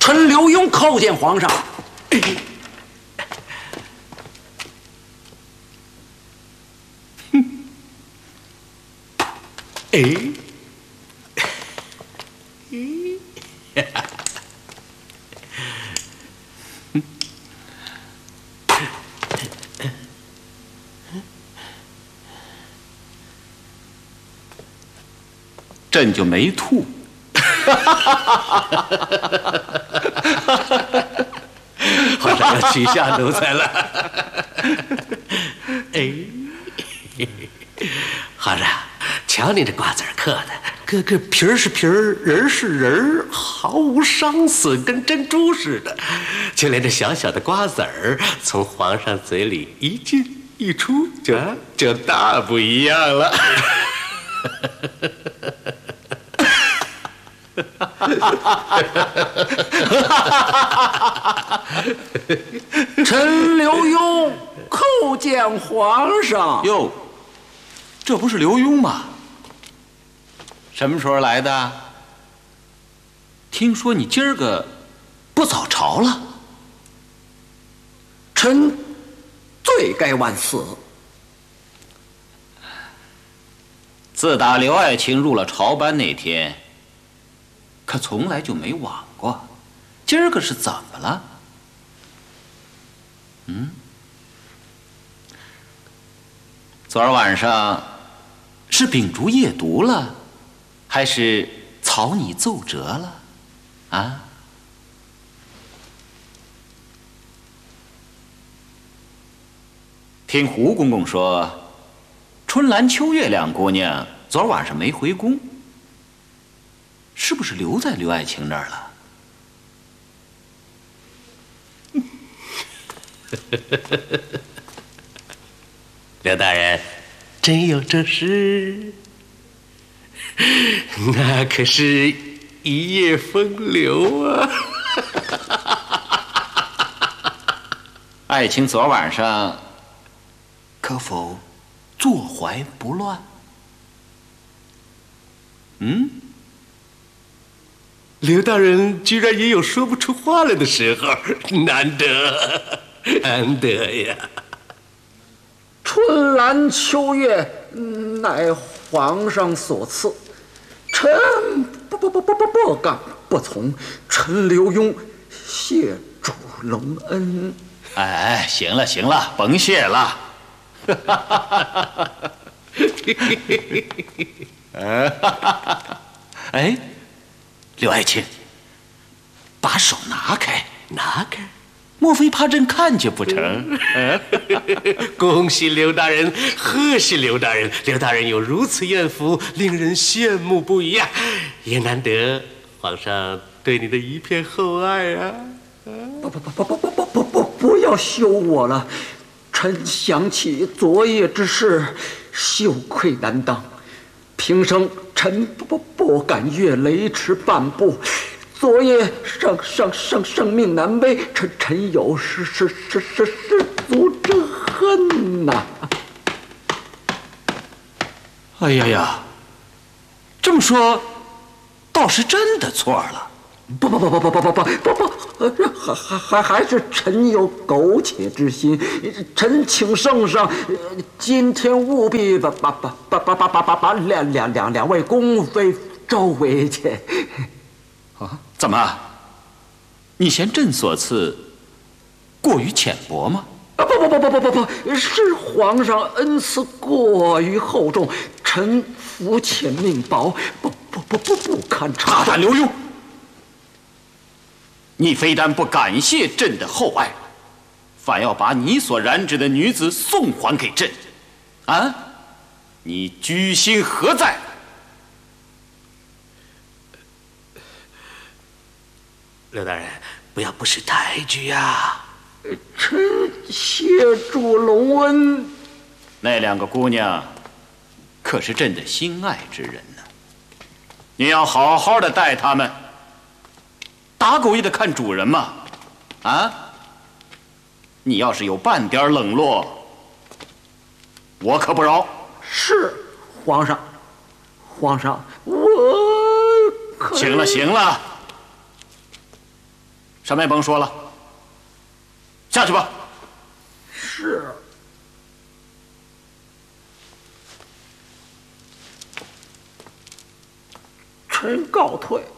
臣刘墉叩见皇上。 朕就没吐。 皇上要取下奴才了。哎，皇上，瞧你这瓜子嗑的，个皮儿是皮儿，仁儿是仁儿，毫无伤损，跟珍珠似的。就连这小小的瓜子儿，从皇上嘴里一进一出，就大不一样了。 臣刘墉叩见皇上。 哟，这不是刘墉吗？什么时候来的？听说你今儿个不早朝了。 臣罪该万死。 自打刘爱卿入了朝班那天，可从来就没晚过。今儿个是怎么了？昨儿晚上是秉烛夜读了，还是草拟奏折了？啊？听胡公公说，春兰、秋月两姑娘昨儿晚上没回宫，是不是留在刘爱卿那儿了？ 刘大人，真有这事？那可是一夜风流啊！ 爱卿昨晚上可否坐怀不乱？ 刘大人居然也有说不出话来的时候，难得，难得呀！ 春兰秋月，乃皇上所赐，臣不敢不从。臣刘墉谢主隆恩。 哎，行了行了，甭谢了。哎，刘爱卿，把手拿开， 拿开！ 莫非怕朕看见不成？ 恭喜刘大人，贺喜刘大人！刘大人有如此艳福，令人羡慕不已啊！也难得皇上对你的一片厚爱啊！ 不要羞我了，臣想起昨夜之事，羞愧难当。平生臣不敢越雷池半步。昨夜生命难危，臣有失足之恨呐！ 哎呀呀，这么说，倒是真的错了。 不，还是臣有苟且之心。臣请圣上，今天务必把两位宫妃召回去。 啊？怎么？你嫌朕所赐过于浅薄吗？ 不，是皇上恩赐过于厚重，臣肤浅命薄，不堪查大胆刘墉！你非但不感谢朕的厚爱，反要把你所染指的女子送还给朕，啊？你居心何在？ 刘大人，不要不识抬举啊！ 臣谢主隆恩。 那两个姑娘可是朕的心爱之人呢，你要好好的待她们。打狗也得看主人嘛，啊！你要是有半点冷落，我可不饶。 是皇上，我可…… 行了行了， 什么也甭说了，下去吧。 是。臣告退。